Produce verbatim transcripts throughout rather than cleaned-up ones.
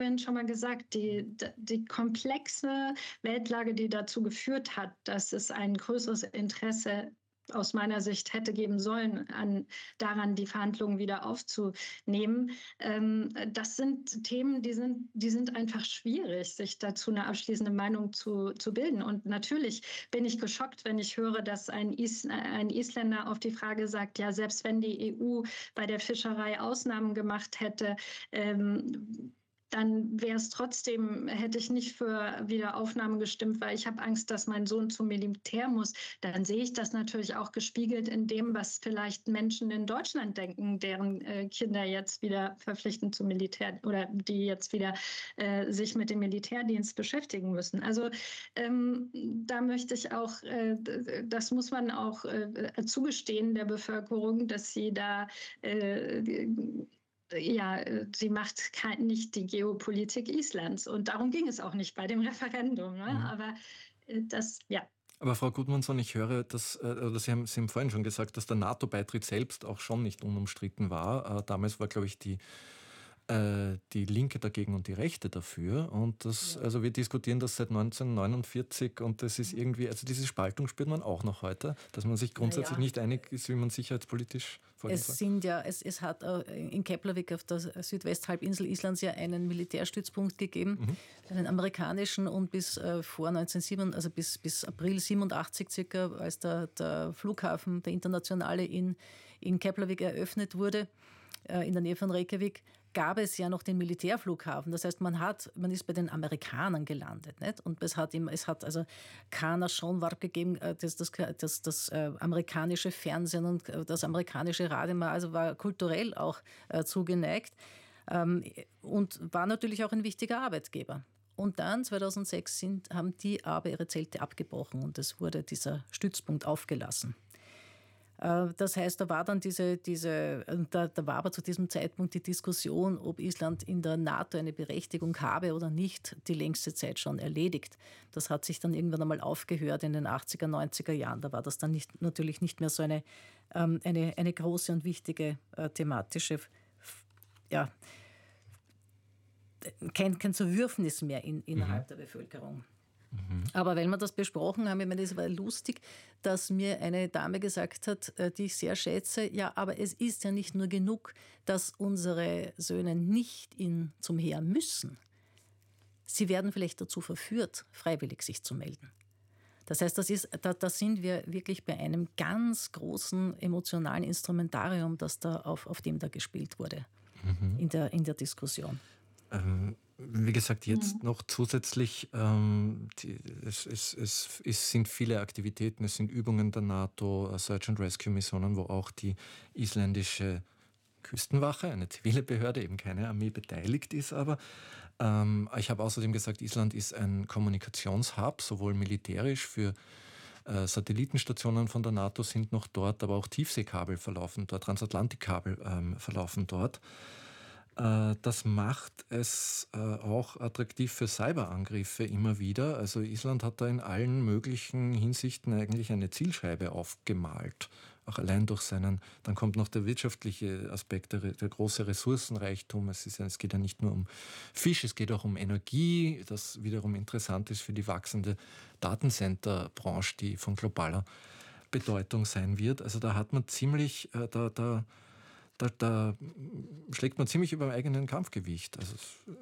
vorhin schon mal gesagt, die, die komplexe Weltlage, die dazu geführt hat, dass es ein größeres Interesse aus meiner Sicht hätte geben sollen, an, daran die Verhandlungen wieder aufzunehmen. Ähm, das sind Themen, die sind, die sind einfach schwierig, sich dazu eine abschließende Meinung zu, zu bilden. Und natürlich bin ich geschockt, wenn ich höre, dass ein, Is, ein Isländer auf die Frage sagt, ja, selbst wenn die E U bei der Fischerei Ausnahmen gemacht hätte, ähm, dann wäre es trotzdem, hätte ich nicht für Wiederaufnahme gestimmt, weil ich habe Angst, dass mein Sohn zum Militär muss. Dann sehe ich das natürlich auch gespiegelt in dem, was vielleicht Menschen in Deutschland denken, deren äh, Kinder jetzt wieder verpflichtend zum Militär oder die jetzt wieder äh, sich mit dem Militärdienst beschäftigen müssen. Also ähm, da möchte ich auch, äh, das muss man auch äh, zugestehen der Bevölkerung, dass sie da äh, ja, sie macht kein, nicht die Geopolitik Islands. Und darum ging es auch nicht bei dem Referendum. Ne? Mhm. Aber äh, das, ja. Aber Frau Gudmundsson, ich höre, dass, oder Sie haben, Sie haben vorhin schon gesagt, dass der NATO-Beitritt selbst auch schon nicht unumstritten war. Damals war, glaube ich, die die Linke dagegen und die Rechte dafür. Und das, ja. Also wir diskutieren das seit neunzehnhundertneunundvierzig und das ist irgendwie, also diese Spaltung spürt man auch noch heute, dass man sich grundsätzlich ja. nicht einig ist, wie man sicherheitspolitisch vorgehen soll. Es sind ja, es, es hat in Keflavik auf der Südwesthalbinsel Islands ja einen Militärstützpunkt gegeben, mhm. einen amerikanischen, und bis äh, vor neunzehnhundertsieben, also bis, bis April siebenundachtzig circa, als der, der Flughafen, der internationale in, in Keflavik eröffnet wurde, äh, in der Nähe von Reykjavik, gab es ja noch den Militärflughafen. Das heißt, man hat, man ist bei den Amerikanern gelandet, nicht? Und es hat, es hat also Kana Sjónvarp gegeben, das, das, das, das äh, amerikanische Fernsehen und das amerikanische Radio, also war kulturell auch äh, zugeneigt ähm, und war natürlich auch ein wichtiger Arbeitgeber. Und dann zweitausendsechs sind, haben die aber ihre Zelte abgebrochen und es wurde dieser Stützpunkt aufgelassen. Das heißt, da war dann diese, diese da, da war aber zu diesem Zeitpunkt die Diskussion, ob Island in der NATO eine Berechtigung habe oder nicht, die längste Zeit schon erledigt. Das hat sich dann irgendwann einmal aufgehört in den achtziger, neunziger Jahren. Da war das dann nicht, natürlich nicht mehr so eine, ähm, eine, eine große und wichtige äh, thematische, ja, kein, kein Zerwürfnis mehr in, innerhalb mhm. der Bevölkerung. Mhm. Aber weil wir das besprochen haben, ich meine, es war lustig, dass mir eine Dame gesagt hat, die ich sehr schätze, ja, aber es ist ja nicht nur genug, dass unsere Söhne nicht in, zum Heer müssen. Sie werden vielleicht dazu verführt, freiwillig sich zu melden. Das heißt, das ist, da, da sind wir wirklich bei einem ganz großen emotionalen Instrumentarium, das da auf, auf dem da gespielt wurde mhm. in der, in der Diskussion. Ähm. Wie gesagt, jetzt noch zusätzlich, ähm, die, es, es, es, es sind viele Aktivitäten, es sind Übungen der NATO, Search and Rescue Missionen, wo auch die isländische Küstenwache, eine zivile Behörde, eben keine Armee, beteiligt ist. Aber ähm, ich habe außerdem gesagt, Island ist ein Kommunikationshub, sowohl militärisch für äh, Satellitenstationen von der NATO sind noch dort, aber auch Tiefseekabel verlaufen dort, Transatlantikkabel ähm, verlaufen dort. Das macht es auch attraktiv für Cyberangriffe immer wieder. Also Island hat da in allen möglichen Hinsichten eigentlich eine Zielscheibe aufgemalt. Auch allein durch seinen, dann kommt noch der wirtschaftliche Aspekt, der, der große Ressourcenreichtum. Es, ist, es geht ja nicht nur um Fisch, es geht auch um Energie, das wiederum interessant ist für die wachsende Datencenter-Branche, die von globaler Bedeutung sein wird. Also da hat man ziemlich, da, da Da, da schlägt man ziemlich über dem eigenen Kampfgewicht. Also,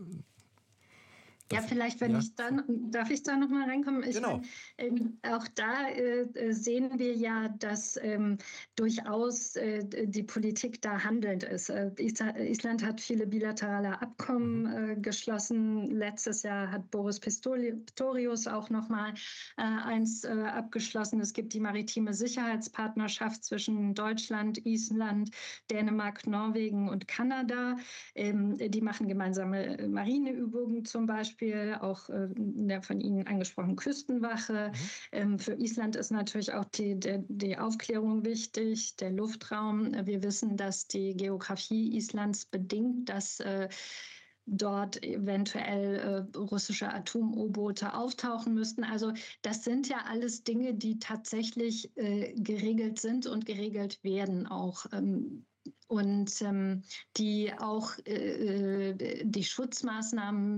ja, vielleicht, wenn ja. ich da, darf ich da noch mal reinkommen? Ich genau. meine, äh, auch da äh, sehen wir ja, dass ähm, durchaus äh, die Politik da handelnd ist. Äh, Island hat viele bilaterale Abkommen äh, geschlossen. Letztes Jahr hat Boris Pistorius auch noch mal äh, eins äh, abgeschlossen. Es gibt die maritime Sicherheitspartnerschaft zwischen Deutschland, Island, Dänemark, Norwegen und Kanada. Ähm, die machen gemeinsame Marineübungen zum Beispiel. Auch äh, der von Ihnen angesprochenen Küstenwache. Mhm. Ähm, für Island ist natürlich auch die, die, die Aufklärung wichtig, der Luftraum. Wir wissen, dass die Geografie Islands bedingt, dass äh, dort eventuell äh, russische Atom-U-Boote auftauchen müssten. Also das sind ja alles Dinge, die tatsächlich äh, geregelt sind und geregelt werden auch. Ähm, und ähm, die auch äh, die Schutzmaßnahmen